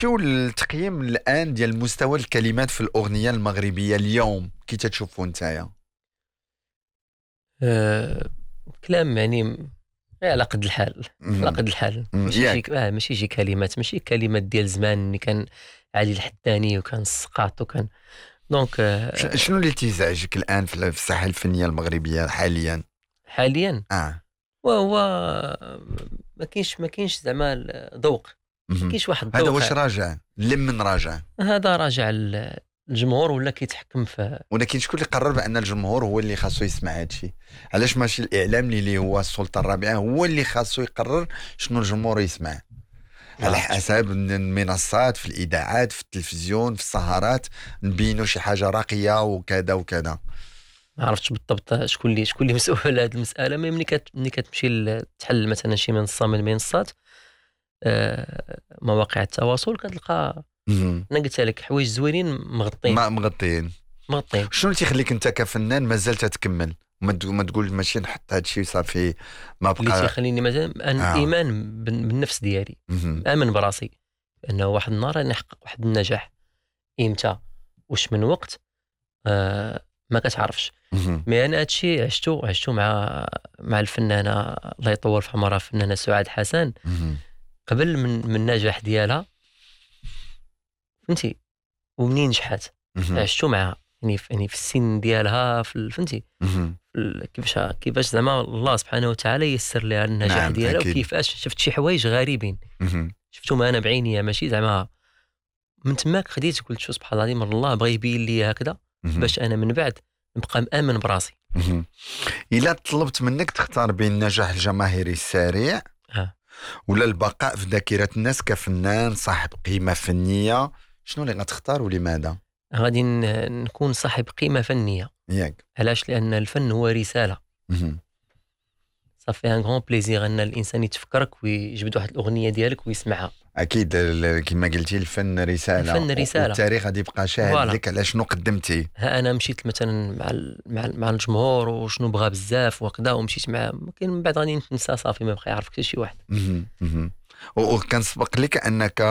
شو التقييم الآن ديال مستوى الكلمات في الأغنية المغربية اليوم كي تتشوفوا نتايا؟ آه، كلام يعني على قد الحال، على مهم. قد الحال، ياك. ماشي شي كلمات، ماشي كلمات ديال زمان اللي كان علي الحداني وكان السقاط وكان دونك شنو اللي تيزعجك الآن في الساحة الفنية المغربية حاليا؟ حاليا اه. وهو ما كاينش زعما ذوق، ما مهم. كاينش واحد هذا الذوق. واش راجع من راجع؟ هذا راجع الجمهور ولا كيتحكم في. ولكن شكون اللي قرر بأن الجمهور هو اللي خاصو يسمع هذا الشيء؟ علاش ماشي الإعلام اللي هو السلطة الرابعة هو اللي خاصو يقرر شنو الجمهور يسمع؟ ما على عرفتش حسب المنصات، في الإذاعات، في التلفزيون، في السهرات، نبينوا شي حاجة راقية وكذا وكذا. ما عرفتش بالضبط شكون اللي مسؤول على هذه المساله. ملي كتمشي تحل مثلا شي منصه من المنصات، مواقع التواصل كتلقى، مهم. انا قلت لك حوايج زوينين مغطين ما مغطين. مغطين. شنو اللي تيخليك انت كفنان مازال تتكمل ما تقول ماشي نحط هذا الشيء صافي ما اللي بقى؟ تيخليني مثلا أن اه. الايمان بالنفس ديالي، مهم. امن براسي انه واحد النهار راني نحقق واحد النجاح. امتى؟ واش من وقت؟ ما كتعرفش. مهم. مي انا هادشي عشتو مع الفنانه، الله يطول في عمرها، الفنانه سعاد حسن. مهم. قبل من النجاح ديالها، فهمتي، ومنين نجحت مهم. عشتو معها، يعني في السن ديالها، فهمتي، مهم. كيفاش زعما الله سبحانه وتعالى يسر لها النجاح نعم ديالها، اكيد. وكيفاش شفت شي حوايج غريبين مهم. شفتهم انا بعينيا، ماشي زعما من تماك خديت قلت شو سبحان الله العظيم، الله بغى يبين لي هكذا مهم. باش انا من بعد نبقى مآمن براسي. مهم. إلا طلبت منك تختار بين النجاح الجماهيري السريع ها، ولا البقاء في ذاكرة الناس كفنان صاحب قيمة فنية، شنو اللي غتختار ولماذا؟ غادي نكون صاحب قيمة فنية. ياك. علاش؟ لأن الفن هو رسالة. مهم. صافي ان غون بليزير ان الانسان يتفكرك ويجبد واحد الاغنيه ديالك ويسمعها. اكيد كما قلتي الفن رساله الفن رساله. والتاريخ غادي يبقى شاهد فوالا، لك على شنو قدمتي. ها انا مشيت مثلا مع الجمهور وشنو بغى بزاف وكذا، ومشيت مع، كاين من بعد غادي ننسى صافي، ما بقى يعرف حتى شي واحد. مهم. مهم. وكان سبق لك انك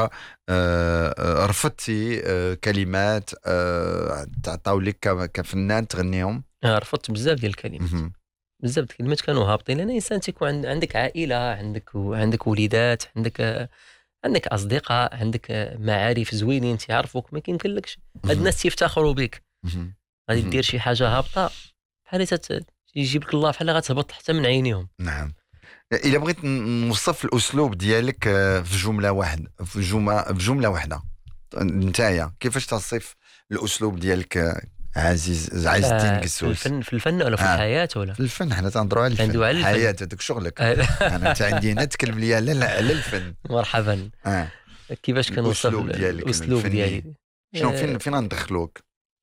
رفضتي كلمات تعطاو لك كفنان تغنيهم؟ رفضت بزاف ديال الكلمات، مهم. بزاف ديال الكلمات كانوا هابطين، لان الانسان تيكون عندك عائله، عندك وليدات، عندك اصدقاء، عندك معارف زوينين تيعرفوك، ما كيمكنلكش هاد مهم. الناس تيفتخروا بك. مهم. غادي مهم. دير شي حاجه هابطه بحال يجيب لك الله بحال غتهبط حتى من عينيهم. نعم. إلا بغيت نوصف الأسلوب ديالك في جملة واحدة، في جملة واحدة، نتايا كيفاش تصف الأسلوب ديالك عز الدين في قسوس؟ الفن ولا في الحياه ولا في الفن، حنا تنهضروا على ندوي الفن، على الحياة الفن؟ هذاك شغلك. أنا أنت عندي هنا تكلم لي على الفن. مرحبا. آه. كيفاش كنوصف الأسلوب ديالك الاسلوب الفني ديالي؟ شنو، فين ندخلوك؟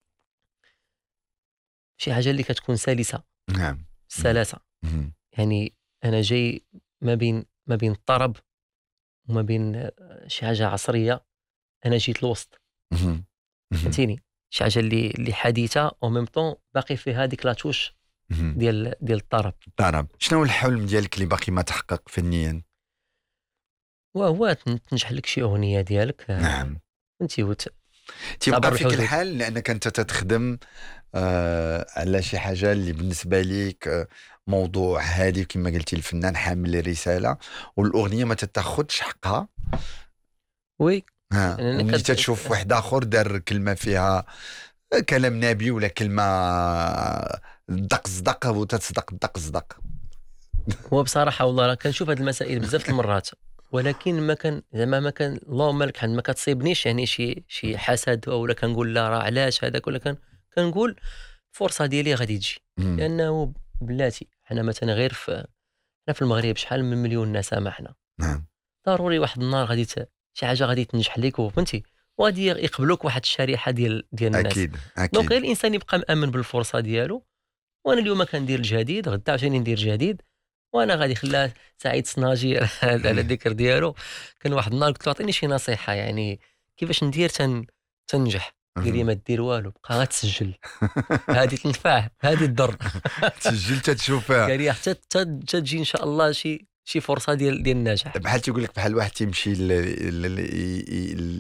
شي حاجه اللي كتكون سلسه، نعم. مم. السلاسه. مم. يعني انا جاي ما بين الطرب وما بين شي حاجه عصريه، انا جيت الوسط، مم. مم. فهمتيني، شي حاجه اللي حديثه او ميم طون باقي فيها هذيك لاتوش مم. ديال الطرب. طرب. شنو هو الحلم ديالك اللي باقي ما تحقق فنيا؟ وهو تنجح لك شي اغنيه ديالك، نعم. فهمتي، تيبقى تعبر فيك بحدود. الحال لانك انت تتخدم على شي حاجه اللي بالنسبه ليك موضوع هادي كما قلتي، الفنان حامل الرساله والاغنيه ما تتاخدش حقها. وي، لان وملي تتشوف واحد اخر دار كلمه فيها كلام نبي ولا كلمه دق صدق وتتصدق دق صدق. هو بصراحه والله راه كنشوف هاد المسائل بزاف المرات، ولكن ما كان اللهم لك الحمد، ما كتصيبنيش يعني شي حسد، ولا كنقول لا راه علاش هذاك، ولا كنقول الفرصه ديالي غادي تجي. مم. لانه بلاتي حنا مثلا غير حنا في المغرب شحال من مليون نسمه حنا، نعم. ضروري واحد النهار شي حاجه غادي تنجح لك، وفهمتي، وغادي يقبلوك واحد الشريحه ديال الناس. اكيد دونك غير اكيد. الانسان يبقى مامن بالفرصه ديالو. وانا اليوم كندير الجديد، غدا عاوتاني ندير جديد، وانا غادي خلاه سعيد صناجي على الذكر ديالو. كان واحد النهار قلت له عطيني شي نصيحه، يعني كيفاش ندير تنجح. قال لي ما دير والو، بقى غتسجل، هذه تنفع، هذه تضر. تسجلت تشوفها. قال لي حتى تجي ان شاء الله شي فرصه ديال النجاح. بحال تيقول لك بحال واحد تيمشي